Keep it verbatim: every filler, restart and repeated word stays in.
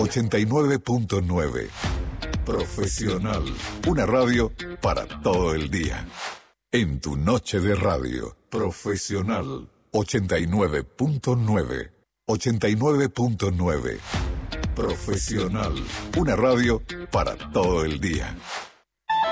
ochenta y nueve punto nueve. Profesional. Una radio para todo el día. En tu noche de radio. Profesional. ochenta y nueve punto nueve. ochenta y nueve punto nueve. Profesional. Una radio para todo el día.